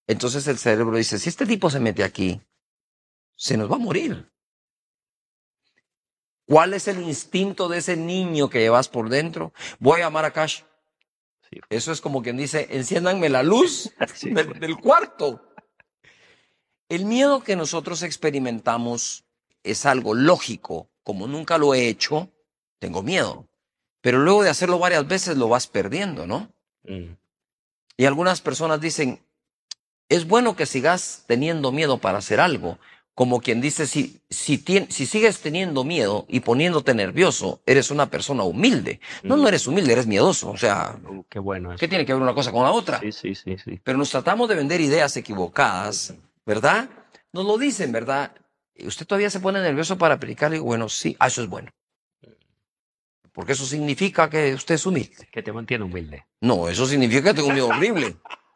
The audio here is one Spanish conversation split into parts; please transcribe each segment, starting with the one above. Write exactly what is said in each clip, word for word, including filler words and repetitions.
Entonces el cerebro dice, si este tipo se mete aquí, se nos va a morir. ¿Cuál es el instinto de ese niño que llevas por dentro? Voy a llamar a Cash. Sí. Eso es como quien dice, enciéndanme la luz Sí, del, pues. del cuarto. El miedo que nosotros experimentamos es algo lógico. Como nunca lo he hecho, tengo miedo. Pero luego de hacerlo varias veces lo vas perdiendo, ¿no? Mm. Y algunas personas dicen, es bueno que sigas teniendo miedo para hacer algo. Como quien dice, si, si, tien, si sigues teniendo miedo y poniéndote nervioso, eres una persona humilde. No, no eres humilde, eres miedoso. O sea, Uh, qué bueno eso. ¿qué tiene que ver una cosa con la otra? Sí, sí, sí, sí. Pero nos tratamos de vender ideas equivocadas, ¿verdad? Nos lo dicen, ¿verdad? ¿Usted todavía se pone nervioso para predicar? Y bueno, sí, ah, eso es bueno. Porque eso significa que usted es humilde. Que te mantiene humilde. No, eso significa que tengo un miedo horrible.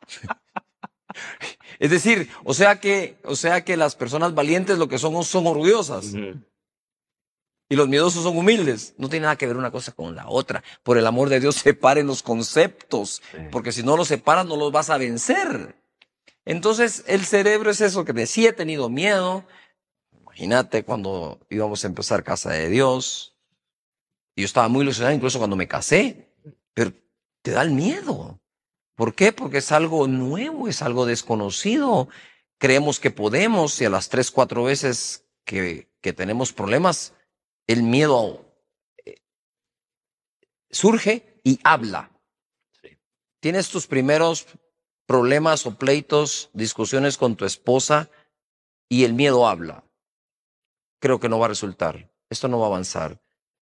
Es decir, o sea que, o sea que las personas valientes lo que son son orgullosas. Mm. Y los miedosos son humildes. No tiene nada que ver una cosa con la otra. Por el amor de Dios, separen los conceptos. Sí. Porque si no los separas, no los vas a vencer. Entonces, el cerebro es eso que decía, he tenido miedo. Imagínate cuando íbamos a empezar Casa de Dios. Yo estaba muy ilusionado incluso cuando me casé. Pero te da el miedo. ¿Por qué? Porque es algo nuevo, es algo desconocido. Creemos que podemos y a las tres, cuatro veces que, que tenemos problemas, el miedo surge y habla. Sí. Tienes tus primeros problemas o pleitos, discusiones con tu esposa y el miedo habla. Creo que no va a resultar. Esto no va a avanzar.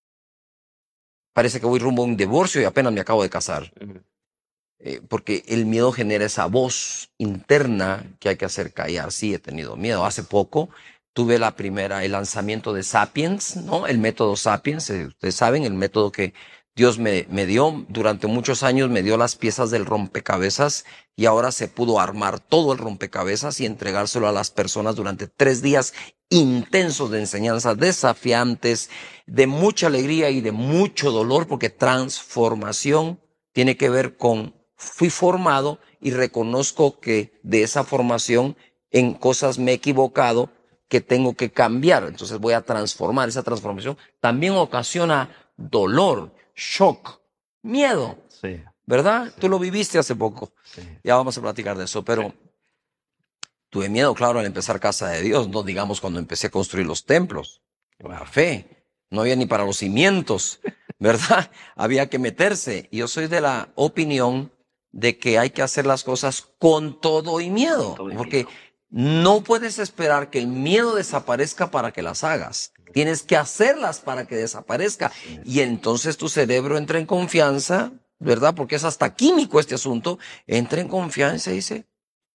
Parece que voy rumbo a un divorcio y apenas me acabo de casar. Mm. Eh, porque el miedo genera esa voz interna que hay que hacer callar. Sí, he tenido miedo. Hace poco tuve la primera, el lanzamiento de Sapiens, ¿no? El método Sapiens, eh, ustedes saben, el método que Dios me, me dio. Durante muchos años me dio las piezas del rompecabezas y ahora se pudo armar todo el rompecabezas y entregárselo a las personas durante tres días intensos de enseñanzas desafiantes, de mucha alegría y de mucho dolor, porque transformación tiene que ver con fui formado y reconozco que de esa formación en cosas me he equivocado que tengo que cambiar. Entonces voy a transformar. Esa transformación también ocasiona dolor, shock, miedo, Sí. ¿verdad? Sí. Tú lo viviste hace poco. Sí. Ya vamos a platicar de eso, pero tuve miedo, claro, al empezar Casa de Dios, no digamos cuando empecé a construir los templos. La fe, no había ni para los cimientos, ¿verdad? Había que meterse. Y yo soy de la opinión de que hay que hacer las cosas con todo y miedo, Todo y porque miedo. no puedes esperar que el miedo desaparezca para que las hagas. Tienes que hacerlas para que desaparezca. Sí. Y entonces tu cerebro entra en confianza, ¿verdad? Porque es hasta químico este asunto. Entra en confianza y dice,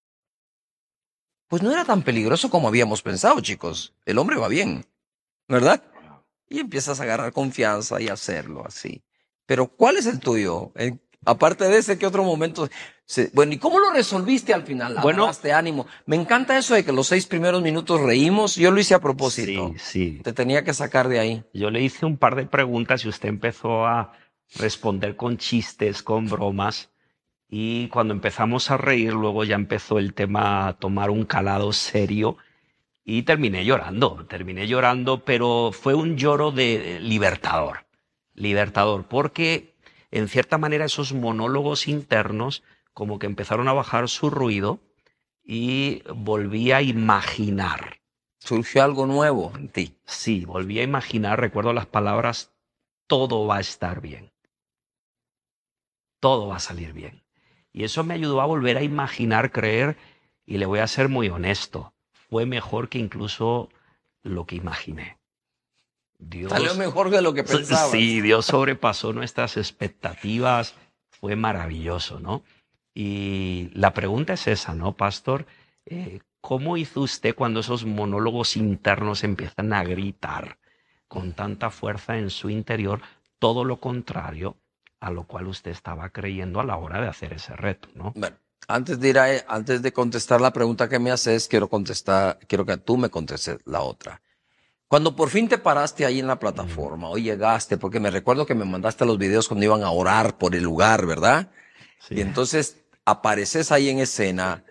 pues no era tan peligroso como habíamos pensado, chicos. El hombre va bien, ¿verdad? Y empiezas a agarrar confianza y hacerlo así. Pero ¿cuál es el tuyo? Eh, aparte de ese, ¿qué otro momento? Se, bueno, ¿y cómo lo resolviste al final? Bueno, ¿Agarraste ánimo? Me encanta eso de que los seis primeros minutos reímos. Yo lo hice a propósito. sí, sí. Te tenía que sacar de ahí. Yo le hice un par de preguntas y usted empezó a responder con chistes, con bromas. Y cuando empezamos a reír, luego ya empezó el tema a tomar un calado serio y terminé llorando, terminé llorando, pero fue un lloro de libertador, libertador, porque en cierta manera esos monólogos internos como que empezaron a bajar su ruido y volví a imaginar. Surgió algo nuevo en ti. Sí, volví a imaginar, recuerdo las palabras, todo va a estar bien, todo va a salir bien. Y eso me ayudó a volver a imaginar, creer, y le voy a ser muy honesto, fue mejor que incluso lo que imaginé. Dios, Salió mejor de lo que pensabas. Sí, Dios sobrepasó nuestras expectativas, fue maravilloso, ¿no? Y la pregunta es esa, ¿no, pastor? Eh, ¿Cómo hizo usted cuando esos monólogos internos empiezan a gritar con tanta fuerza en su interior? Todo lo contrario a lo cual usted estaba creyendo a la hora de hacer ese reto, ¿no? Bueno, antes de ir a, antes de contestar la pregunta que me haces, quiero contestar, quiero que tú me contestes la otra. Cuando por fin te paraste ahí en la plataforma, Mm. hoy llegaste, porque me recuerdo que me mandaste los videos cuando iban a orar por el lugar, ¿verdad? Sí. Y entonces apareces ahí en escena